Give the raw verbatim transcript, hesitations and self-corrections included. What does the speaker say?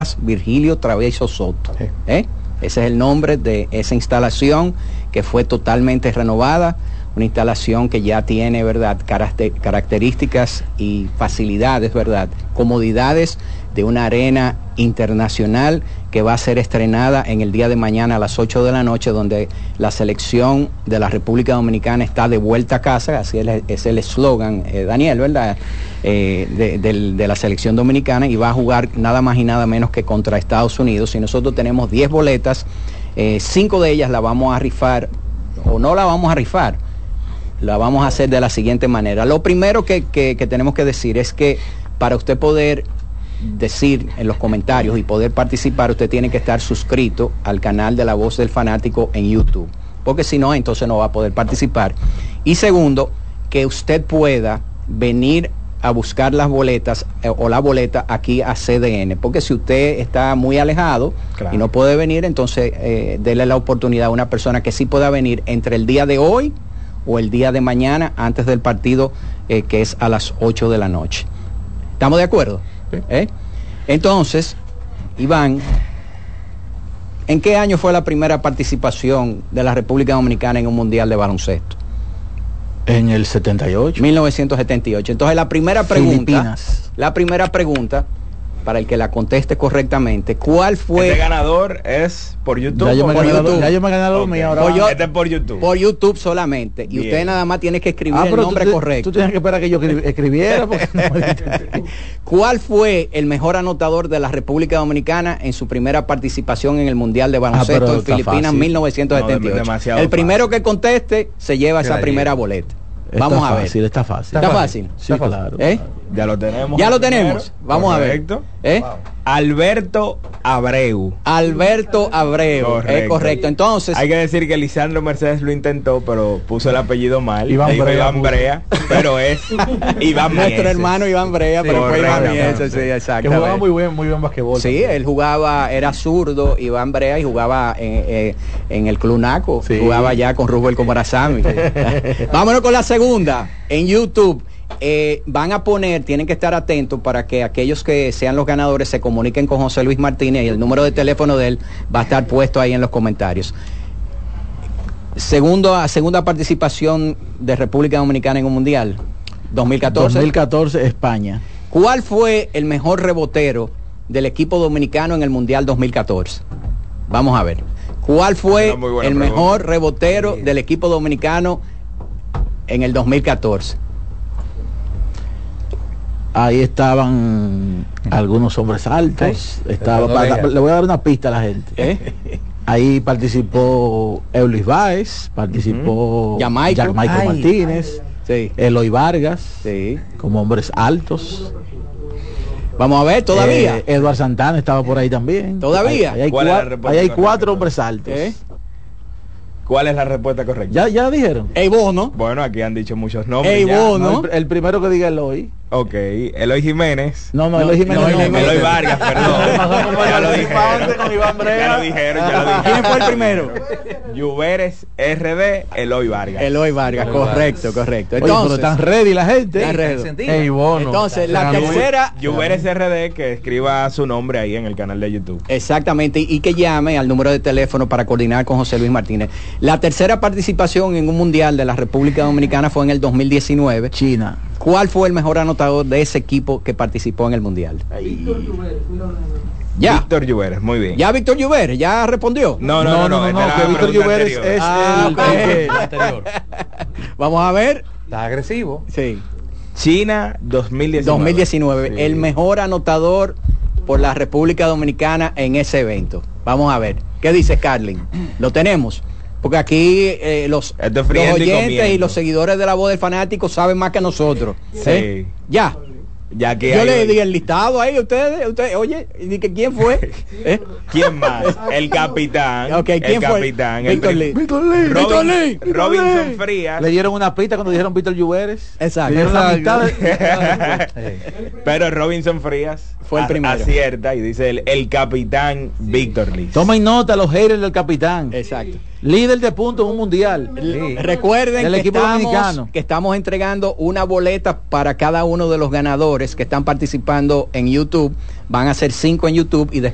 Tomás Virgilio Travieso Soto. Sí. ¿Eh? Ese es el nombre de esa instalación que fue totalmente renovada, una instalación que ya tiene, ¿verdad?, características y facilidades, ¿verdad?, comodidades de una arena internacional que va a ser estrenada en el día de mañana a las ocho de la noche, donde la selección de la República Dominicana está de vuelta a casa, así es el eslogan, eh, Daniel, ¿verdad?, eh, de, de, de la selección dominicana, y va a jugar nada más y nada menos que contra Estados Unidos. Y nosotros tenemos diez boletas, eh, cinco de ellas la vamos a rifar, o no la vamos a rifar, la vamos a hacer de la siguiente manera. Lo primero que, que, que tenemos que decir es que para usted poder decir en los comentarios y poder participar, usted tiene que estar suscrito al canal de La Voz del Fanático en YouTube, porque si no, entonces no va a poder participar. Y segundo, que usted pueda venir a buscar las boletas eh, o la boleta aquí a C D N, porque si usted está muy alejado, claro, y no puede venir, entonces eh, dele la oportunidad a una persona que sí pueda venir entre el día de hoy o el día de mañana antes del partido, eh, que es a las ocho de la noche. ¿Estamos de acuerdo? Sí. ¿Eh? Entonces, Iván, ¿en qué año fue la primera participación de la República Dominicana en un mundial de baloncesto? En el setenta y ocho. mil novecientos setenta y ocho. Entonces, la primera pregunta, Filipinas. la primera pregunta, para el que la conteste correctamente, ¿cuál fue? Este ganador es por YouTube. Ya yo me por gané YouTube. La, ya yo me gané lo okay. mío ahora. Por yo, este es por YouTube. Por YouTube solamente. Y Bien. usted nada más tiene que escribir ah, el nombre tú, correcto. Tú tienes que esperar que yo escribiera. Porque no... ¿Cuál fue el mejor anotador de la República Dominicana en su primera participación en el Mundial de Baloncesto ah, en Filipinas fácil. mil novecientos setenta y ocho? No, el primero fácil. que conteste se lleva esa primera boleta. Está Vamos a ver. Fácil, está fácil. ¿Está fácil? Sí, está claro. ¿Eh? Ya lo tenemos. Ya lo tenemos. Vamos Correcto. a ver. ¿Eh? Wow. Alberto Abreu. Alberto Abreu. Correcto. Es correcto. Entonces. Hay que decir que Lisandro Mercedes lo intentó, pero puso el apellido mal. Iván Dijo Brea. Iván Brea, pero es Iván Mieses. Nuestro hermano Iván Brea, sí, pero fue Iván Mieses, sí, exacto. Que jugaba muy bien, muy bien basquetbol. Sí, también. Él jugaba, era zurdo, Iván Brea, y jugaba en, eh, en el Club Naco. Sí. Jugaba ya con Rubén Comarazami. Vámonos con la segunda. En YouTube. Eh, van a poner, tienen que estar atentos para que aquellos que sean los ganadores se comuniquen con José Luis Martínez, y el número de teléfono de él va a estar puesto ahí en los comentarios. Segundo, segunda participación de República Dominicana en un mundial, dos mil catorce. dos mil catorce, España. ¿Cuál fue el mejor rebotero del equipo dominicano en el mundial dos mil catorce? Vamos a ver. ¿Cuál fue el pregunta. mejor rebotero sí. del equipo dominicano en el dos mil catorce? Ahí estaban algunos hombres altos. Estaba, para, le voy a dar una pista a la gente. ¿Eh? Ahí participó Eulis Báez, participó uh-huh. Jamaico, Jamaico Martínez, sí. Eloy Vargas, sí. como hombres altos. Vamos a ver, todavía. Eh, Eduard Santana estaba por ahí también. ¿Todavía? Ahí, ahí hay, cuatro, ahí hay cuatro hombres altos. ¿Eh? ¿Cuál es la respuesta correcta? Ya, ya dijeron. Ey, Bono. Bueno, aquí han dicho muchos nombres. Ey, Bono. No, el, el primero que diga Eloy. Ok, Eloy Jiménez. No, no, Eloy Jiménez. No, no, Eloy, no, Eloy Vargas, perdón. ya, lo dijeron. Con Iván Brea. ya lo dijeron, ya lo dijeron. ¿Quién fue el primero? Lluveres R D, Eloy Vargas. Eloy Vargas, Eloy correcto, Vargas. correcto. Entonces, Oye, pero están ready la gente. Están ready. Ey, Bono. Entonces, la tercera. Lluveres R D, que escriba su nombre ahí en el canal de YouTube. Exactamente, y que llame al número de teléfono para coordinar con José Luis Martínez. La tercera participación en un mundial de la República Dominicana fue en el dos mil diecinueve. China. ¿Cuál fue el mejor anotador de ese equipo que participó en el mundial? Víctor Lluveres. Ya. Víctor Lluveres, muy bien. Ya Víctor Lluveres, ya respondió. No, no, no, no, no, no, no que Víctor Lluveres es ah, el, okay. el, el anterior. Vamos a ver. Está agresivo. Sí. China dos mil diecinueve. dos mil diecinueve, sí. El mejor anotador por la República Dominicana en ese evento. Vamos a ver. ¿Qué dice Carlin? ¿Lo tenemos? Porque aquí eh, los, los oyentes y, y los seguidores de La Voz del Fanático saben más que nosotros. Sí. ¿Eh? Ya. Ya que yo hay... le di el listado ahí a ustedes, ustedes, oye, y que quién fue. ¿Eh? ¿Quién más? El capitán. Okay, ¿quién el fue? capitán. Víctor el Lee. Víctor Lee. Robin, Víctor Lee. Robinson Frías. Le dieron una pista cuando dijeron Víctor Lluveres. Exacto. Le dieron la mitad de... Pero Robinson Frías fue el primero. Acierta y dice el, el capitán Víctor Lee. Tomen nota los haters del capitán. Exacto. Líder de puntos en un mundial. Sí. Recuerden del que, equipo estamos, dominicano. que estamos entregando una boleta para cada uno de los ganadores que están participando en YouTube. Van a ser cinco en YouTube y después